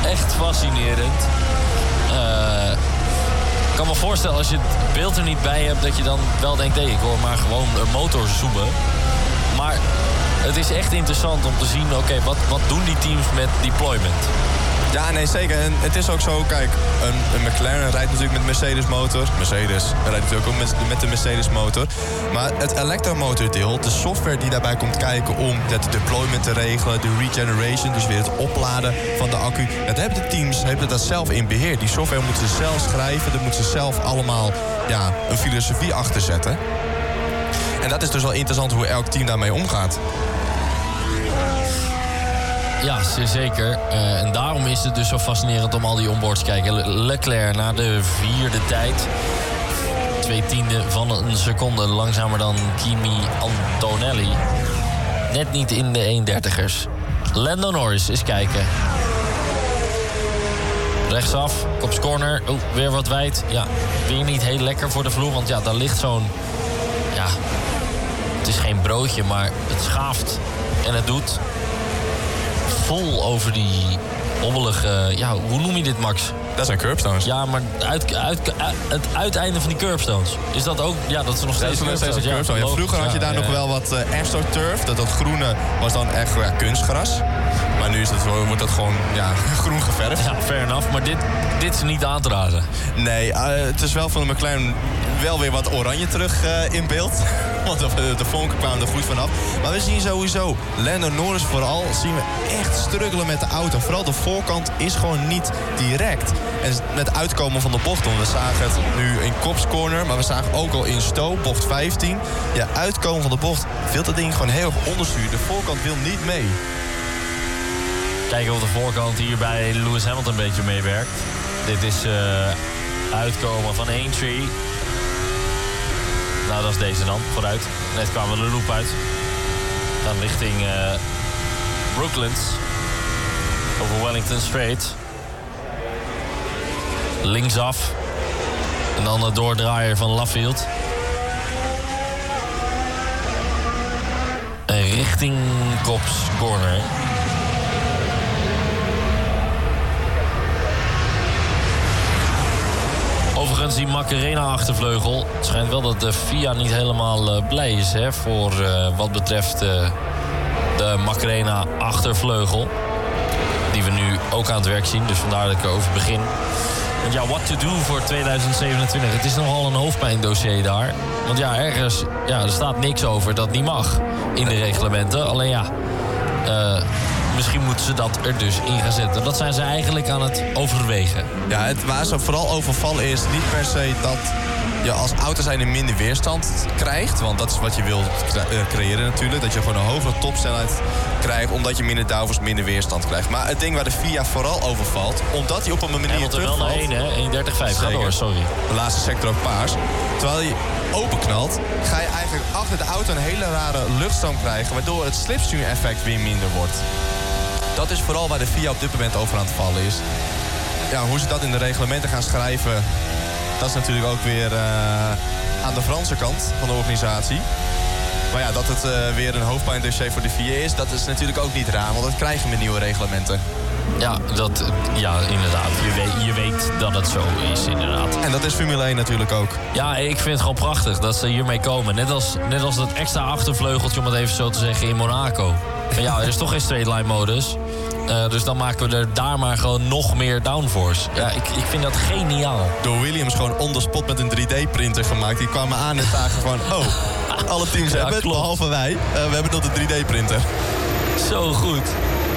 echt fascinerend. Ik kan me voorstellen als je het beeld er niet bij hebt... dat je dan wel denkt, ik hoor maar gewoon een motor zoomen. Maar het is echt interessant om te zien... oké, wat doen die teams met deployment? Ja, nee, zeker. En het is ook zo, kijk, een McLaren rijdt natuurlijk met Mercedes-motor. Mercedes rijdt natuurlijk ook met de Mercedes-motor. Maar het elektromotordeel, de software die daarbij komt kijken... om het deployment te regelen, de regeneration... dus weer het opladen van de accu... dat hebben de teams dat zelf in beheer. Die software moeten ze zelf schrijven, daar moeten ze zelf allemaal een filosofie achter zetten. En dat is dus wel interessant hoe elk team daarmee omgaat. Ja, zeker. En daarom is het dus zo fascinerend om al die onboards te kijken. Leclerc na de 4e tijd. 0,2 van een seconde langzamer dan Kimi Antonelli. Net niet in de 1:30'ers. Lando Norris, eens kijken. Rechtsaf, Kops corner. Weer wat wijd. Ja, weer niet heel lekker voor de vloer. Want daar ligt zo'n... Ja, het is geen broodje, maar het schaaft. En het doet... vol over die hobbelige... hoe noem je dit, Max? Dat zijn curbstones. Ja, maar het uiteinde van die curbstones. Is dat ook... Ja, dat is nog steeds een curbstone. Ja, vroeger had je daar nog wel wat AstroTurf. Dat groene was dan echt kunstgras. Maar nu wordt dat gewoon groen geverfd. Ja, fair enough. Maar dit is niet aan te raden. Nee, het is wel van de McLaren wel weer wat oranje terug in beeld. Want de vonken kwamen er goed vanaf. Maar we zien sowieso, Lando Norris vooral, zien we echt struggelen met de auto. Vooral de voorkant is gewoon niet direct. En met uitkomen van de bocht, want we zagen het nu in Kops corner, maar we zagen ook al in Stowe, bocht 15. Ja, uitkomen van de bocht wil dat ding gewoon heel erg ondersturen. De voorkant wil niet mee. Kijken of de voorkant hier bij Lewis Hamilton een beetje meewerkt. Dit is uitkomen van Aintree. Nou, dat is deze dan, vooruit. Net kwamen we de loop uit. Dan richting Brooklands. Over Wellington Straight. Linksaf. En dan de doordraaier van Laffield. En richting Kops corner. Overigens die Macarena-achtervleugel. Het schijnt wel dat de FIA niet helemaal blij is voor wat betreft de Macarena-achtervleugel. Die we nu ook aan het werk zien, dus vandaar dat ik erover begin. Want what to do voor 2027. Het is nogal een hoofdpijndossier daar. Want ergens, er staat niks over dat niet mag in de reglementen. Alleen misschien moeten ze dat er dus in gaan zetten. Dat zijn ze eigenlijk aan het overwegen. Ja, waar ze vooral overvallen is niet per se dat je als auto zijn minder weerstand krijgt. Want dat is wat je wil creëren natuurlijk. Dat je gewoon een hogere topsnelheid krijgt, omdat je minder downforce, minder weerstand krijgt. Maar het ding waar de FIA vooral overvalt, omdat hij op een manier terugvalt... Hij moet er wel naar 1:35. Ga door, sorry. De laatste sector ook paars. Terwijl hij openknalt, ga je eigenlijk achter de auto een hele rare luchtstroom krijgen, waardoor het slipstream-effect weer minder wordt. Dat is vooral waar de FIA op dit moment over aan het vallen is. Ja, hoe ze dat in de reglementen gaan schrijven, dat is natuurlijk ook weer aan de Franse kant van de organisatie. Maar dat het weer een hoofdpijndossier voor de FIA is, dat is natuurlijk ook niet raar, want dat krijgen we met nieuwe reglementen. Ja, inderdaad. Je weet dat het zo is, inderdaad. En dat is Formule 1 natuurlijk ook. Ja, ik vind het gewoon prachtig dat ze hiermee komen. Net als dat extra achtervleugeltje, om het even zo te zeggen, in Monaco. Er is toch geen straight line modus. Dus dan maken we er daar maar gewoon nog meer downforce. Ja, ik vind dat geniaal. Door Williams gewoon on the spot met een 3D-printer gemaakt. Die kwamen aan en zagen van, alle teams hebben het, behalve wij. We hebben nog de 3D-printer. Zo goed.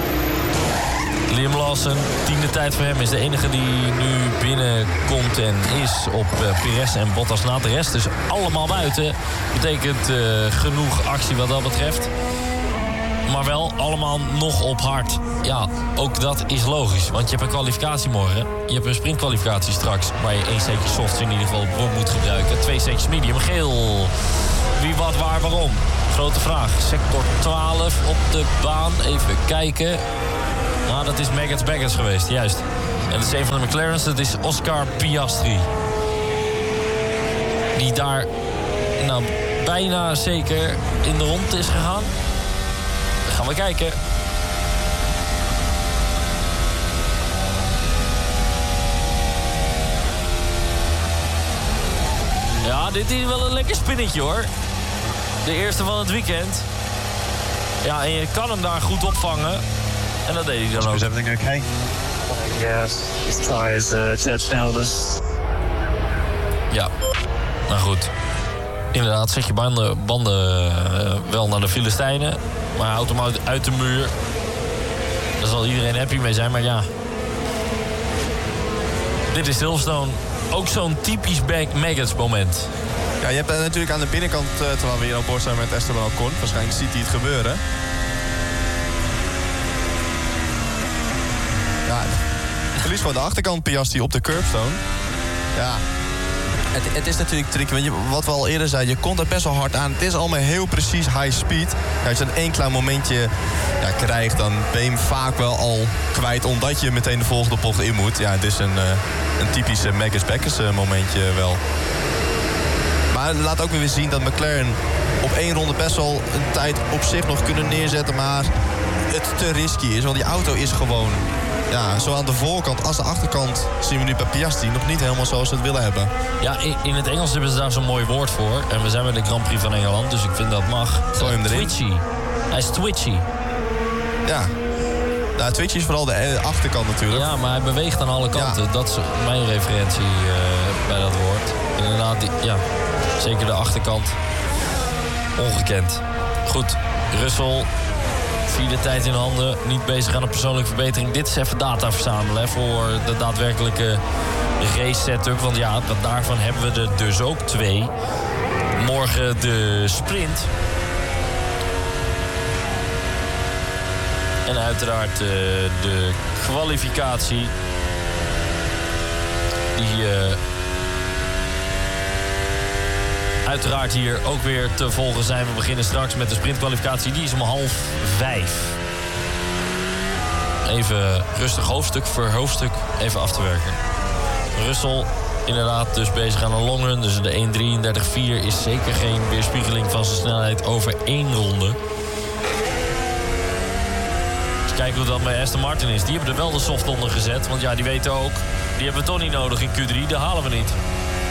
Liam Lawson, 10e tijd voor hem, is de enige die nu binnenkomt en is op Perez en Bottas na. De rest is allemaal buiten. Betekent genoeg actie wat dat betreft. Maar wel allemaal nog op hard. Ja, ook dat is logisch. Want je hebt een kwalificatie morgen. Je hebt een sprintkwalificatie straks, waar je 1 setje softs in ieder geval voor moet gebruiken. 2 setjes medium geel. Wie, wat, waar, waarom? Grote vraag. Sector 12 op de baan. Even kijken. Nou, dat is Megan Baggins geweest, juist. En dat is een van de McLaren's, dat is Oscar Piastri. Die daar bijna zeker in de rond is gegaan. Dan gaan we kijken. Ja, dit is wel een lekker spinnetje, hoor. De eerste van het weekend. Ja, en je kan hem daar goed opvangen. En dat deed hij dan ook. Is everything okay? Yes, his tires judged elders. Ja, nou goed. Inderdaad, zet je banden wel naar de Filistijnen. Maar houd hem uit de muur. Daar zal iedereen happy mee zijn, maar ja. Dit is Silverstone. Ook zo'n typisch Maggots moment. Ja, je hebt natuurlijk aan de binnenkant, terwijl we hier aan boord zijn met Esteban Ocon. Waarschijnlijk ziet hij het gebeuren. Ja, verlies gewoon de achterkant Piastri op de curbstone. Ja, het is natuurlijk tricky. Want wat we al eerder zeiden, je komt er best wel hard aan. Het is allemaal heel precies high speed. Ja, als je dan één klein momentje krijgt, dan ben je hem vaak wel al kwijt. Omdat je meteen de volgende bocht in moet. Ja, het is een typische Maggots momentje wel. Maar het laat ook weer zien dat McLaren op 1 ronde best wel een tijd op zich nog kunnen neerzetten. Maar het te risky is. Want die auto is gewoon, ja, zowel aan de voorkant als de achterkant zien we nu bij Piastri nog niet helemaal zoals ze het willen hebben. Ja, in het Engels hebben ze daar zo'n mooi woord voor. En we zijn bij de Grand Prix van Engeland, dus ik vind dat mag. Gooi hem erin. Twitchy. Hij is twitchy. Ja. Nou, twitchy is vooral de achterkant natuurlijk. Ja, maar hij beweegt aan alle kanten. Ja. Dat is mijn referentie bij dat woord. Inderdaad, zeker de achterkant. Ongekend. Goed, Russell. 4e tijd in handen. Niet bezig aan een persoonlijke verbetering. Dit is even data verzamelen voor de daadwerkelijke race setup. Want ja, daarvan hebben we er dus ook 2. Morgen de sprint. En uiteraard de kwalificatie. Die uiteraard hier ook weer te volgen zijn. We beginnen straks met de sprintkwalificatie. Die is om 4:30. Even rustig hoofdstuk voor hoofdstuk even af te werken. Russell inderdaad dus bezig aan een longrun. Dus de 1:33.4 is zeker geen weerspiegeling van zijn snelheid over 1 ronde. Kijken hoe dat bij Aston Martin is. Die hebben er wel de soft onder gezet. Want ja, die weten ook, die hebben we toch niet nodig in Q3. Dat halen we niet.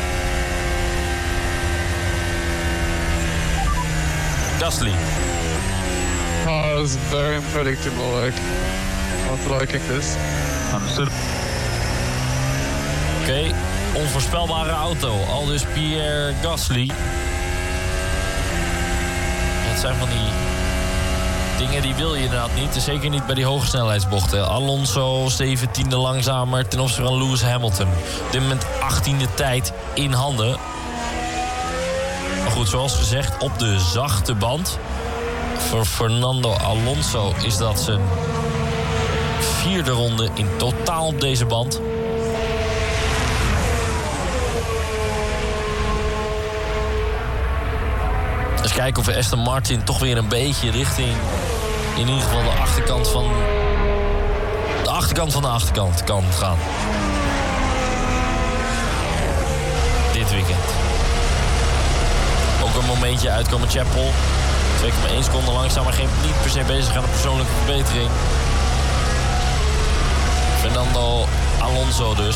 Gasly. Oh, it's very unpredictable. Like, not liking this. Understood. Oké, onvoorspelbare auto. Al dus Pierre Gasly. Het zijn van die dingen die wil je inderdaad niet. Zeker niet bij die hoge snelheidsbochten. Alonso 17e langzamer ten opzichte van Lewis Hamilton. Op dit moment 18e tijd in handen. Maar goed, zoals gezegd, op de zachte band. Voor Fernando Alonso is dat zijn 4e ronde in totaal op deze band. Eens kijken of we Aston Martin toch weer een beetje richting, in ieder geval de achterkant van de achterkant kan gaan. Dit weekend. Ook een momentje uitkomen Chapel. 2,1 seconden langzaam, maar niet per se bezig aan een persoonlijke verbetering. Fernando Alonso dus.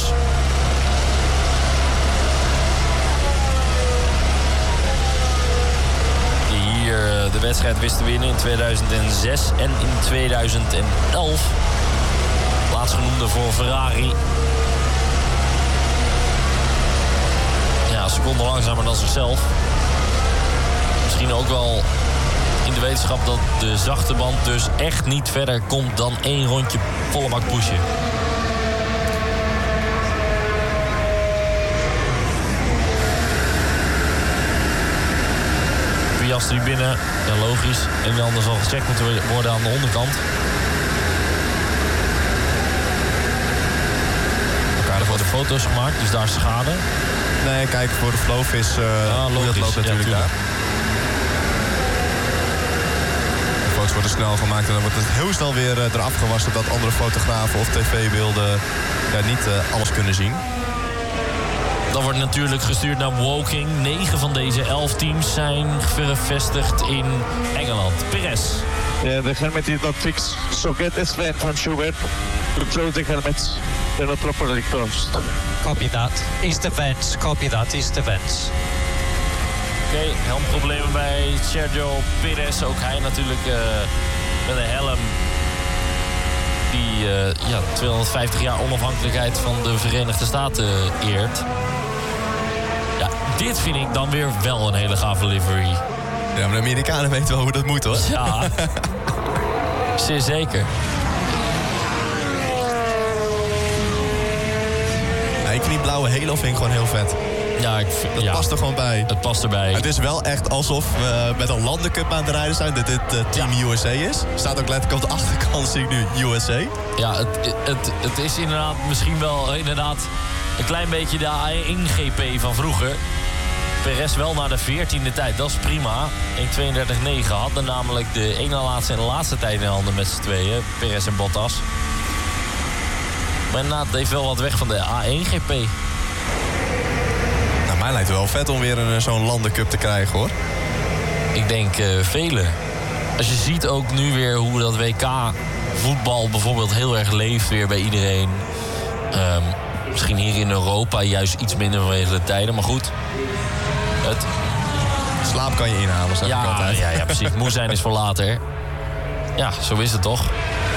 De wedstrijd wist te winnen in 2006 en in 2011. Laatstgenoemde voor Ferrari. Ja, een seconde langzamer dan zichzelf. Misschien ook wel in de wetenschap dat de zachte band dus echt niet verder komt dan 1 rondje volle bak pushen. Piastri binnen, ja logisch. En de ander zal gecheckt moeten worden aan de onderkant. Elkaar ervoor de foto's gemaakt, dus daar is schade. Nee, kijk, voor de Flowvis hoe dat loopt natuurlijk daar. De foto's worden snel gemaakt en dan wordt het heel snel weer eraf gewassen dat andere fotografen of tv-beelden niet alles kunnen zien. Dan wordt natuurlijk gestuurd naar Woking. 9 van deze 11 teams zijn gevestigd in Engeland. Perez. Yeah, the helmet is not fixed. So get this van from Schubert to close the helmets. They're not properly closed. Copy that. East the vents. Copy that. East the vents. Oké, helmproblemen bij Sergio Perez. Ook hij natuurlijk met een helm die 250 jaar onafhankelijkheid van de Verenigde Staten eert. Ja, dit vind ik dan weer wel een hele gave livery. Ja, maar de Amerikanen weten wel hoe dat moet, hoor. Ja, zeer zeker. Ja, ik vind die blauwe halo vind ik gewoon heel vet. Ja, Het past er gewoon bij. Het past erbij. Het is wel echt alsof we met een landencup aan het rijden zijn. Dat dit Team USA is. Staat ook letterlijk op de achterkant, zie ik nu USA. Ja, het is inderdaad misschien wel een klein beetje de A1-GP van vroeger. Perez wel naar de 14e tijd, dat is prima. 1:32.9 hadden namelijk de ene laatste en de laatste tijd in handen met z'n tweeën. Perez en Bottas. Maar inderdaad, het heeft wel wat weg van de A1-GP. Nou, mij lijkt het wel vet om weer zo'n landencup te krijgen, hoor. Ik denk velen. Als je ziet ook nu weer hoe dat WK voetbal bijvoorbeeld heel erg leeft weer bij iedereen. Misschien hier in Europa juist iets minder vanwege de tijden, maar goed. Slaap kan je inhalen, zeg ik altijd. Ja, precies. Moe zijn is voor later. Ja, zo is het toch.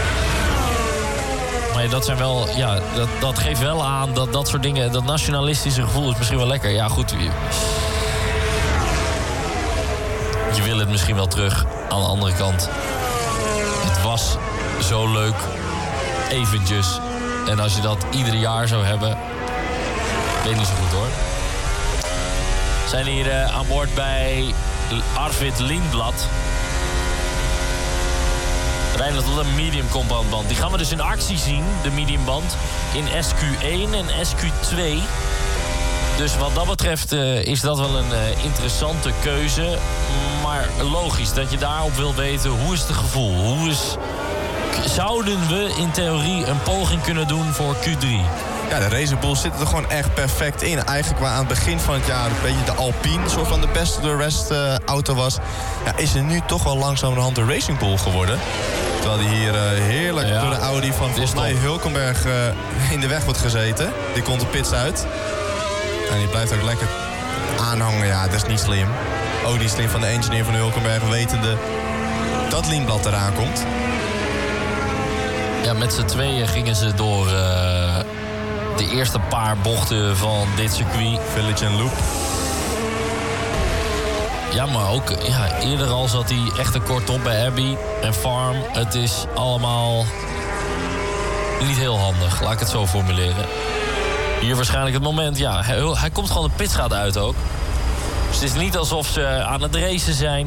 Maar dat zijn wel, ja, dat geeft wel aan dat soort dingen, dat nationalistische gevoel is misschien wel lekker. Ja, goed. Je wil het misschien wel terug. Aan de andere kant, het was zo leuk. Eventjes. En als je dat ieder jaar zou hebben, weet niet zo goed, hoor. We zijn hier aan boord bij Arvid Lindblad. Rijden tot een medium compound band. Die gaan we dus in actie zien, de medium band, in SQ1 en SQ2. Dus wat dat betreft is dat wel een interessante keuze. Maar logisch dat je daarop wil weten, hoe is het gevoel? Zouden we in theorie een poging kunnen doen voor Q3? Ja, de Racing Bulls zitten er gewoon echt perfect in. Eigenlijk waar aan het begin van het jaar een beetje de Alpine, soort van de beste de rest auto was, ja, is er nu toch wel langzamerhand de Racing Bull geworden. Terwijl die hier heerlijk door de Audi van volgens mij Hulkenberg in de weg wordt gezeten. Die komt de pits uit. En die blijft ook lekker aanhangen. Ja, dat is niet slim. Ook niet slim van de engineer van Hulkenberg, wetende dat Lindblad eraan komt. Ja, met z'n tweeën gingen ze door de eerste paar bochten van dit circuit. Village en Loop. Ja, maar ook eerder al zat hij echt een kort op bij Abbey en Farm. Het is allemaal niet heel handig, laat ik het zo formuleren. Hier waarschijnlijk het moment, ja, hij komt gewoon de pitstraat uit ook. Dus het is niet alsof ze aan het racen zijn.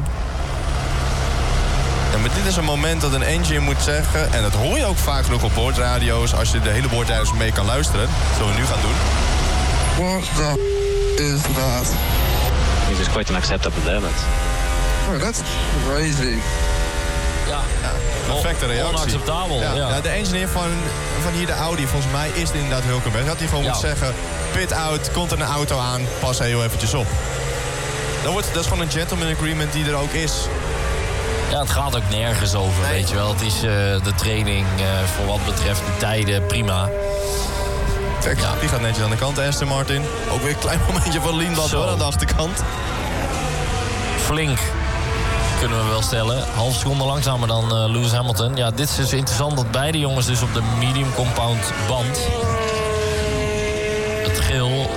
Ja, maar dit is een moment dat een engineer moet zeggen, en dat hoor je ook vaak genoeg op boordradio's, als je de hele boordradio's mee kan luisteren. Dat zullen we nu gaan doen. What the is that? It is quite an acceptable limit. Oh, that's crazy. Ja, Perfecte reactie. onacceptabel. Ja, de engineer van hier de Audi, volgens mij is het inderdaad Hulkenberg. Had hij gewoon moeten zeggen, pit out, komt er een auto aan, pas heel eventjes op. Dat is gewoon een gentleman agreement die er ook is. Ja, het gaat ook nergens over, weet je wel. Het is de training voor wat betreft de tijden, prima. Kijk, die gaat netjes aan de kant, Aston Martin. Ook weer een klein momentje van Lindblad hoor, aan de achterkant. Flink, kunnen we wel stellen. Half seconde langzamer dan Lewis Hamilton. Ja, dit is dus interessant dat beide jongens dus op de medium compound band